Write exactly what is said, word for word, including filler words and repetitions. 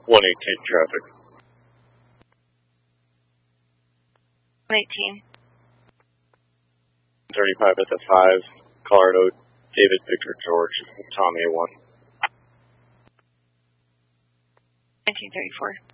one eighteen traffic. one eighteen. thirty-five at the five, Colorado, David, Victor, George, Tommy, one. nineteen thirty-four.